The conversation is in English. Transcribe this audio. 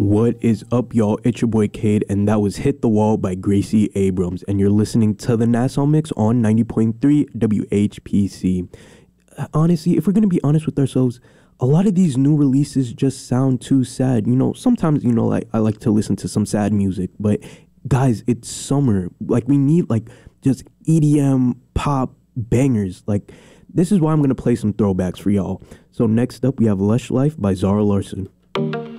What is up, y'all? It's your boy Cade, and that was Hit the Wall by Gracie Abrams, and you're listening to the Nassau Mix on 90.3 WHPC. Honestly, if we're going to be honest with ourselves, a lot of these new releases just sound too sad. You know, sometimes, like I like to listen to some sad music, but guys, it's summer. Like, we need, just EDM pop bangers. Like, this is why I'm going to play some throwbacks for y'all. So next up, we have Lush Life by Zara Larsson.